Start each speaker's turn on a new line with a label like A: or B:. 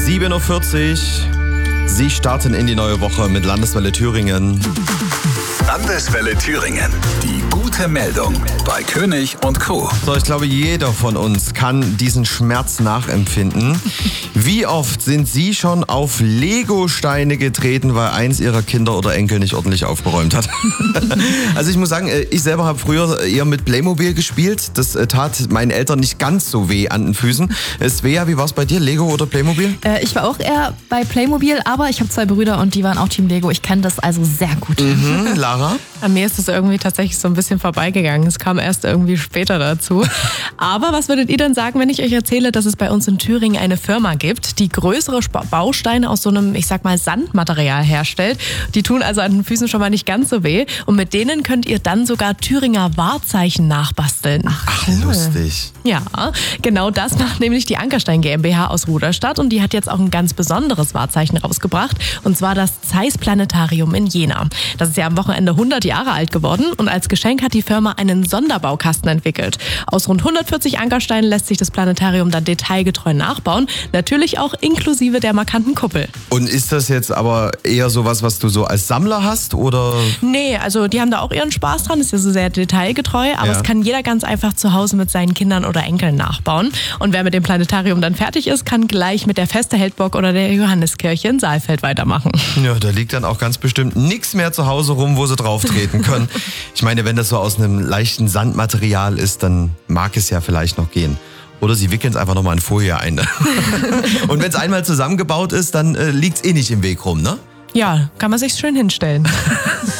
A: 7:40 Uhr. Sie starten in die neue Woche mit Landeswelle Thüringen.
B: Landeswelle Thüringen. Die gute Meldung bei König und Co.
A: So, ich glaube, jeder von uns kann diesen Schmerz nachempfinden. Wie oft sind Sie schon auf Lego-Steine getreten, weil eins Ihrer Kinder oder Enkel nicht ordentlich aufgeräumt hat? Also ich muss sagen, ich selber habe früher eher mit Playmobil gespielt. Das tat meinen Eltern nicht ganz so weh an den Füßen. Svea, wie war es bei dir? Lego oder Playmobil?
C: Ich war auch eher bei Playmobil, aber ich habe 2 Brüder und die waren auch Team Lego. Ich kenne das also sehr gut.
A: Lara?
D: An mir ist es irgendwie tatsächlich so ein bisschen vorbeigegangen. Es kam erst irgendwie später dazu. Aber was würdet ihr denn sagen, wenn ich euch erzähle, dass es bei uns in Thüringen eine Firma gibt, die größere Bausteine aus so einem, ich sag mal, Sandmaterial herstellt? Die tun also an den Füßen schon mal nicht ganz so weh. Und mit denen könnt ihr dann sogar Thüringer Wahrzeichen nachbasteln.
A: Ach, lustig.
D: Ja, genau das macht nämlich die Ankerstein GmbH aus Ruderstadt und die hat jetzt auch ein ganz besonderes Wahrzeichen rausgebracht und zwar das Zeiss Planetarium in Jena. Das ist ja am Wochenende 100 Jahre alt geworden und als Geschenk hat die Firma einen Sonderbaukasten entwickelt. Aus rund 140 Ankersteinen lässt sich das Planetarium dann detailgetreu nachbauen, natürlich auch inklusive der markanten Kuppel.
A: Und ist das jetzt aber eher sowas, was du so als Sammler hast, oder?
D: Nee, also die haben da auch ihren Spaß dran, ist ja so sehr detailgetreu, aber es kann jeder ganz einfach zu Hause mit seinen Kindern oder Enkeln nachbauen. Und wer mit dem Planetarium dann fertig ist, kann gleich mit der Feste Heldburg oder der Johanneskirche in Saalfeld weitermachen.
A: Ja, da liegt dann auch ganz bestimmt nichts mehr zu Hause rum, wo sie drauf treten können. Ich meine, wenn das so aus einem leichten Sandmaterial ist, dann mag es ja vielleicht noch gehen. Oder sie wickeln es einfach nochmal in Folie ein. Und wenn es einmal zusammengebaut ist, dann liegt es eh nicht im Weg rum, ne?
D: Ja, kann man sich schön hinstellen.